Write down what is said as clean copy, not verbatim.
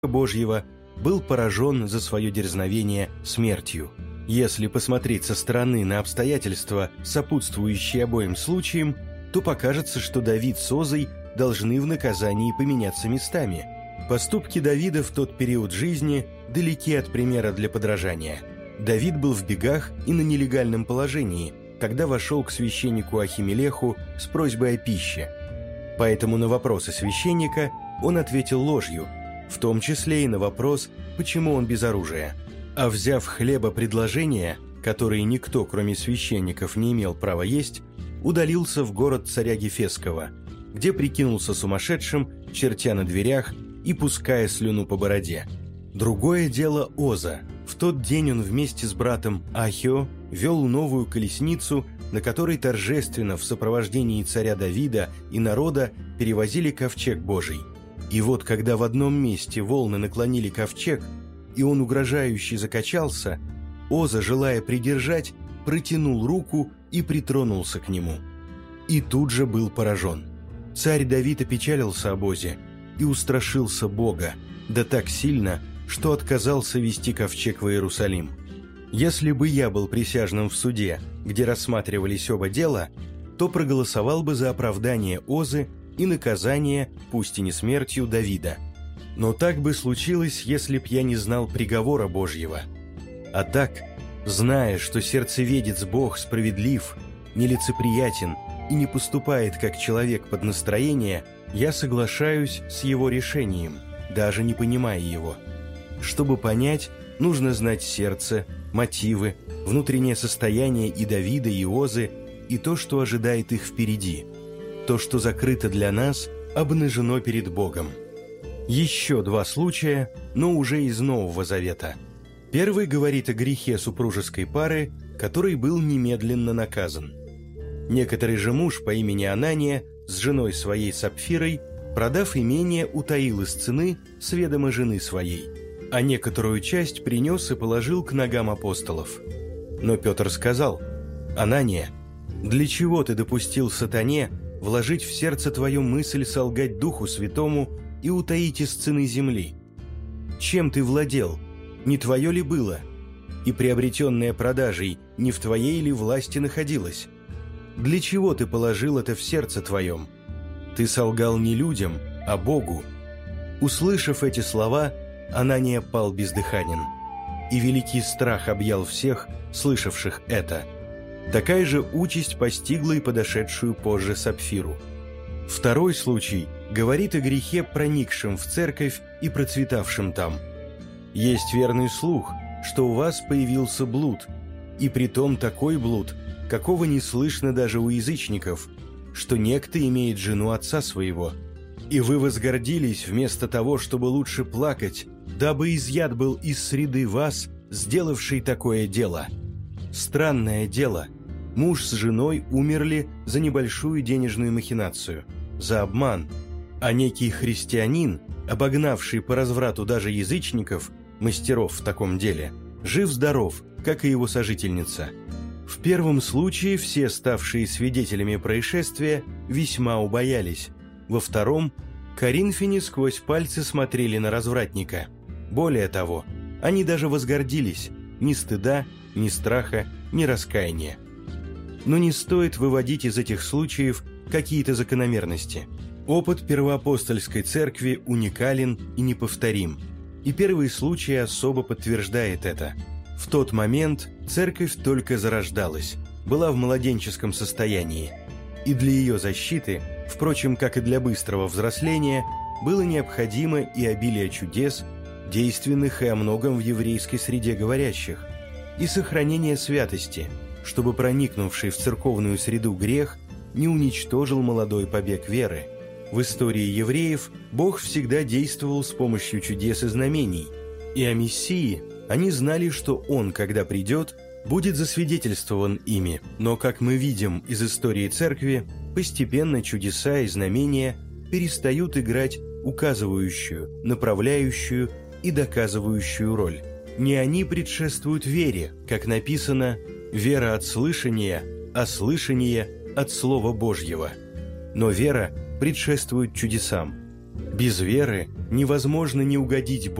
Божьего, был поражен за свое дерзновение смертью. Если посмотреть со стороны на обстоятельства, сопутствующие обоим случаям, то покажется, что Давид с Озой должны в наказании поменяться местами. Поступки Давида в тот период жизни далеки от примера для подражания. Давид был в бегах и на нелегальном положении, когда вошел к священнику Ахимелеху с просьбой о пище. Поэтому на вопросы священника он ответил ложью, в том числе и на вопрос, почему он без оружия. А взяв хлеба предложения, которые никто, кроме священников, не имел права есть, удалился в город царя Гефесского, где прикинулся сумасшедшим, чертя на дверях и пуская слюну по бороде. Другое дело Оза. В тот день он вместе с братом Ахио вел новую колесницу, на которой торжественно в сопровождении царя Давида и народа перевозили ковчег Божий. И вот когда в одном месте волны наклонили ковчег, и он угрожающе закачался, Оза, желая придержать, протянул руку и притронулся к нему. И тут же был поражен. Царь Давид опечалился об Озе и устрашился Бога, да так сильно, что отказался вести ковчег в Иерусалим. Если бы я был присяжным в суде, где рассматривались оба дела, то проголосовал бы за оправдание Озы и наказание, пусть и не смертью, Давида. Но так бы случилось, если б я не знал приговора Божьего. А так, зная, что сердцеведец Бог справедлив, нелицеприятен и не поступает как человек под настроение, я соглашаюсь с его решением, даже не понимая его. Чтобы понять, нужно знать сердце, мотивы, внутреннее состояние и Давида, и Озы, и то, что ожидает их впереди. То, что закрыто для нас, обнажено перед Богом. Еще два случая, но уже из Нового Завета. Первый говорит о грехе супружеской пары, который был немедленно наказан. Некоторый же муж по имени Анания с женой своей Сапфирой, продав имение, утаил из цены с ведома жены своей, а некоторую часть принес и положил к ногам апостолов. Но Петр сказал: «Анания, для чего ты допустил сатане вложить в сердце твое мысль солгать Духу Святому и утаить из цены земли? Чем ты владел? Не твое ли было? И приобретенное продажей не в твоей ли власти находилось? Для чего ты положил это в сердце твоем? Ты солгал не людям, а Богу». Услышав эти слова, Анания пал бездыханен, и великий страх объял всех, слышавших это. Такая же участь постигла и подошедшую позже Сапфиру. Второй случай говорит о грехе, проникшем в церковь и процветавшем там. Есть верный слух, что у вас появился блуд, и притом такой блуд, какого не слышно даже у язычников, что некто имеет жену отца своего. И вы возгордились вместо того, чтобы лучше плакать, дабы изъят был из среды вас, сделавший такое дело. Странное дело. Муж с женой умерли за небольшую денежную махинацию, за обман, а некий христианин, обогнавший по разврату даже язычников, мастеров в таком деле, жив-здоров, как и его сожительница. В первом случае все, ставшие свидетелями происшествия, весьма убоялись. Во втором, коринфяне сквозь пальцы смотрели на развратника. Более того, они даже возгордились, ни стыда, ни страха, ни раскаяния. Но не стоит выводить из этих случаев какие-то закономерности. Опыт первоапостольской церкви уникален и неповторим, и первый случай особо подтверждает это. В тот момент церковь только зарождалась, была в младенческом состоянии, и для ее защиты, впрочем, как и для быстрого взросления, было необходимо и обилие чудес, действенных и о многом в еврейской среде говорящих, и сохранение святости, чтобы проникнувший в церковную среду грех не уничтожил молодой побег веры. В истории евреев Бог всегда действовал с помощью чудес и знамений, и о Мессии они знали, что Он, когда придет, будет засвидетельствован ими, но, как мы видим из истории церкви, постепенно чудеса и знамения перестают играть указывающую, направляющую и доказывающую роль. Не они предшествуют вере, как написано «вера от слышания, а слышание от Слова Божьего». Но вера предшествует чудесам. Без веры невозможно не угодить